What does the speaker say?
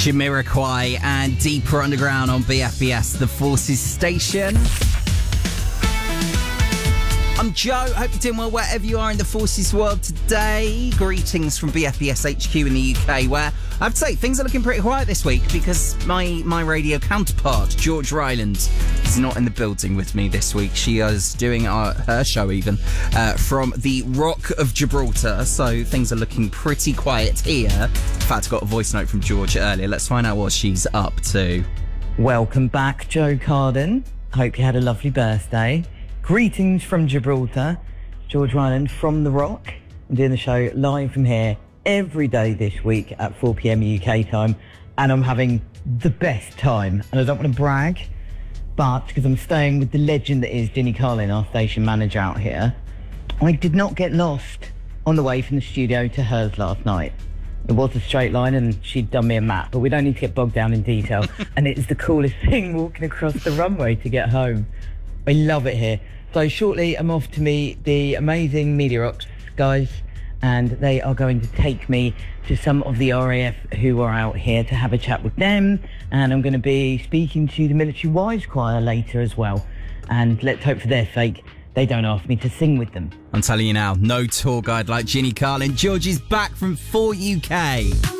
Jamiroquai and Deeper Underground on BFBS, the Forces station. I'm Joe, hope you're doing well wherever you are in the Forces world today. Greetings from BFBS HQ in the UK, where I have to say things are looking pretty quiet this week because my radio counterpart, George Ryland, is not in the building with me this week. She is doing her show even from the Rock of Gibraltar, so things are looking pretty quiet here. In fact, I got a voice note from George earlier. Let's find out what she's up to. Welcome back, Joe Carden. Hope you had a lovely birthday. Greetings from Gibraltar. George Ryland from The Rock. I'm doing the show live from here every day this week at 4 p.m. UK time, and I'm having the best time. And I don't want to brag, but because I'm staying with the legend that is Ginny Carlin, our station manager out here, I did not get lost on the way from the studio to hers last night. It was a straight line and she'd done me a map, but we don't need to get bogged down in detail. And it's the coolest thing walking across the runway to get home. I love it here. So shortly I'm off to meet the amazing Media Rocks guys, and they are going to take me to some of the RAF who are out here to have a chat with them, and I'm going to be speaking to the Military Wives Choir later as well, and let's hope for their sake they don't ask me to sing with them. I'm telling you now, no tour guide like Ginny Carlin. George is back from 4 UK.